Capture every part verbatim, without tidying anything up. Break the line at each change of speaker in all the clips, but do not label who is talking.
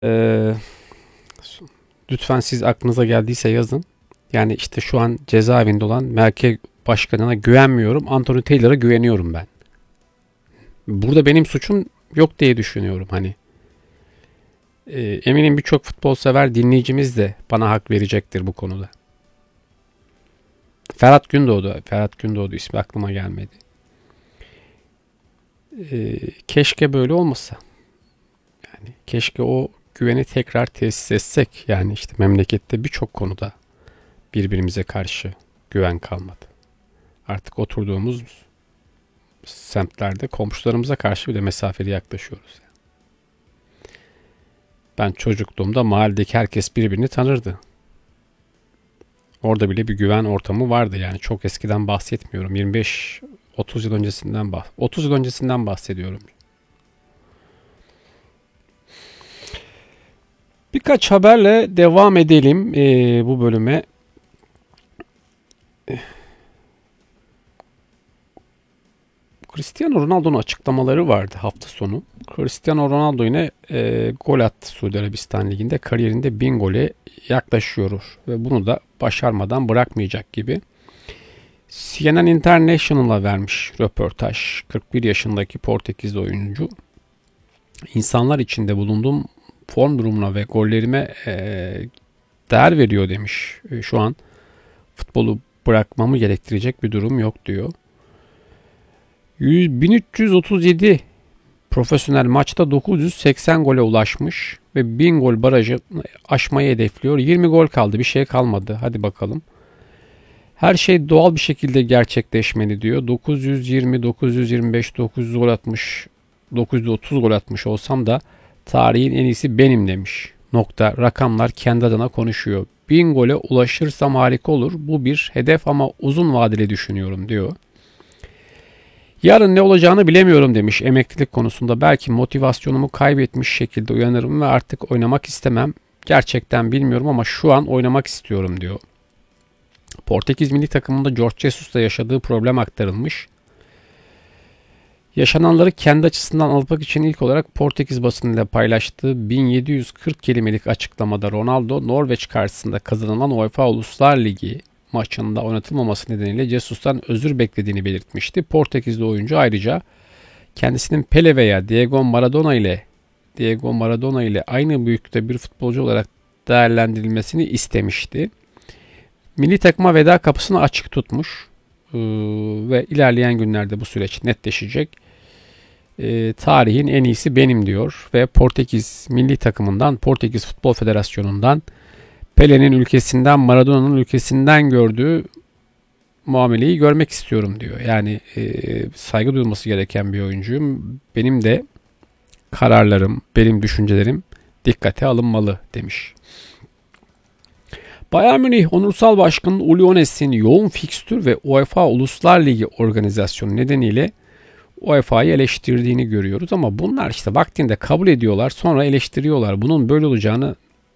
Ee, Lütfen siz aklınıza geldiyse yazın. Yani işte şu an cezaevinde olan Merkel Başkanı'na güvenmiyorum. Anthony Taylor'a güveniyorum ben. Burada benim suçum yok diye düşünüyorum hani. Ee, eminim birçok futbol sever dinleyicimiz de bana hak verecektir bu konuda. Ferhat Gündoğdu, Ferhat Gündoğdu ismi aklıma gelmedi. Ee, Keşke böyle olmasa. Yani keşke o güveni tekrar tesis etsek. Yani işte memlekette birçok konuda birbirimize karşı güven kalmadı. Artık oturduğumuz semtlerde komşularımıza karşı bile mesafeli yaklaşıyoruz. Ben çocukluğumda mahalledeki herkes birbirini tanırdı. Orada bile bir güven ortamı vardı, yani çok eskiden bahsetmiyorum. yirmi beş otuz yıl öncesinden bah otuz yıl öncesinden bahsediyorum. Birkaç haberle devam edelim ee, bu bölüme. Cristiano Ronaldo'nun açıklamaları vardı hafta sonu. Cristiano Ronaldo yine e, gol attı Suudi Arabistan Ligi'nde. Kariyerinde bin gole yaklaşıyor ve bunu da başarmadan bırakmayacak gibi. C N N International'a vermiş röportaj. kırk bir yaşındaki Portekizli oyuncu. İnsanlar içinde bulunduğum form durumuna ve gollerime e, değer veriyor demiş. E, şu an futbolu bırakmamı gerektirecek bir durum yok diyor. bin üç yüz otuz yedi profesyonel maçta dokuz yüz seksen gole ulaşmış ve bin gol barajı aşmayı hedefliyor. yirmi gol kaldı, bir şey kalmadı. Hadi bakalım. Her şey doğal bir şekilde gerçekleşmeli diyor. dokuz yüz yirmi, dokuz yüz yirmi beş, dokuz yüz gol atmış, dokuz yüz otuz gol atmış olsam da tarihin en iyisi benim demiş. Nokta. Rakamlar kendi adına konuşuyor. bin gole ulaşırsam harika olur. Bu bir hedef ama uzun vadeli düşünüyorum diyor. Yarın ne olacağını bilemiyorum demiş emeklilik konusunda. Belki motivasyonumu kaybetmiş şekilde uyanırım ve artık oynamak istemem. Gerçekten bilmiyorum ama şu an oynamak istiyorum diyor. Portekiz milli takımında Jorge Jesus'la yaşadığı problem aktarılmış. Yaşananları kendi açısından almak için ilk olarak Portekiz basınıyla paylaştığı bin yedi yüz kırk kelimelik açıklamada Ronaldo, Norveç karşısında kazanılan UEFA Uluslar Ligi maçında oynatılmaması nedeniyle Jesus'tan özür beklediğini belirtmişti. Portekizli oyuncu ayrıca kendisinin Pele veya Diego Maradona ile Diego Maradona ile aynı büyüklükte bir futbolcu olarak değerlendirilmesini istemişti. Milli takıma veda kapısını açık tutmuş ee, ve ilerleyen günlerde bu süreç netleşecek. Ee, tarihin en iyisi benim diyor ve Portekiz milli takımından, Portekiz Futbol Federasyonu'ndan, Pele'nin ülkesinden, Maradona'nın ülkesinden gördüğü muameleyi görmek istiyorum diyor. Yani e, saygı duyulması gereken bir oyuncuyum. Benim de kararlarım, benim düşüncelerim dikkate alınmalı demiş. Bayern Münih Onursal Başkanı Uli Hoeneß'in yoğun fikstür ve UEFA Uluslar Ligi organizasyonu nedeniyle U E F A'yı eleştirdiğini görüyoruz ama bunlar işte vaktinde kabul ediyorlar, sonra eleştiriyorlar. Bunun böyle olacağını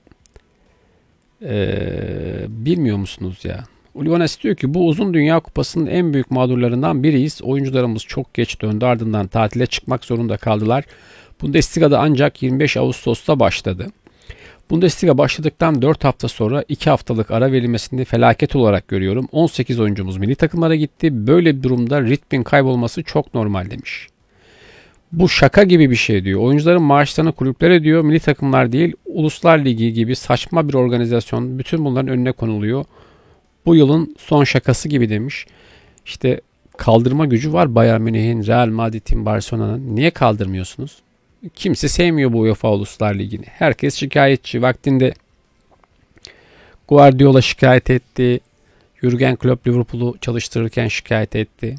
Ee, bilmiyor musunuz ya? Uli Hoeneß diyor ki bu uzun Dünya Kupası'nın en büyük mağdurlarından biriyiz. Oyuncularımız çok geç döndü, ardından tatile çıkmak zorunda kaldılar. Bundesliga'da ancak yirmi beş Ağustos'ta başladı. Bundesliga başladıktan dört hafta sonra iki haftalık ara verilmesini felaket olarak görüyorum. on sekiz oyuncumuz milli takımlara gitti. Böyle bir durumda ritmin kaybolması çok normal demiş. Bu şaka gibi bir şey diyor. Oyuncuların maaşlarını kulüpler ödüyor. Milli takımlar değil, Uluslar Ligi gibi saçma bir organizasyon. Bütün bunların önüne konuluyor. Bu yılın son şakası gibi demiş. İşte kaldırma gücü var Bayern Münih'in, Real Madrid'in, Barcelona'nın. Niye kaldırmıyorsunuz? Kimse sevmiyor bu UEFA Uluslar Ligi'ni. Herkes şikayetçi. Vaktinde Guardiola şikayet etti. Jürgen Klopp Liverpool'u çalıştırırken şikayet etti.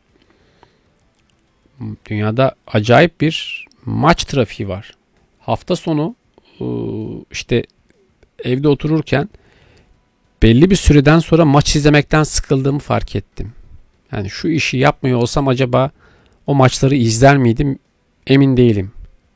Dünyada acayip bir maç trafiği var. Hafta sonu işte evde otururken belli bir süreden sonra maç izlemekten sıkıldığımı fark ettim. Yani şu işi yapmıyor olsam acaba o maçları izler miydim? Emin değilim.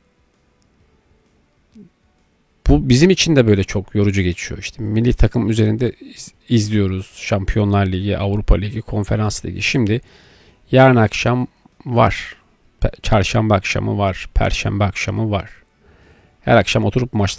Bu bizim için de böyle çok yorucu geçiyor. İşte milli takım üzerinde izliyoruz. Şampiyonlar Ligi, Avrupa Ligi, Konferans Ligi. Şimdi yarın akşam var. Çarşamba akşamı var. Perşembe akşamı var. Her akşam oturup maçları